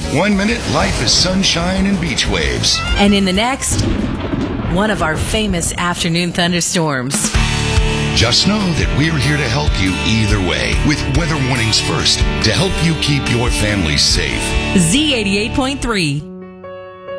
1 minute, life is sunshine and beach waves. And in the next, one of our famous afternoon thunderstorms. Just know that we're here to help you either way with Weather Warnings First to help you keep your family safe. Z88.3.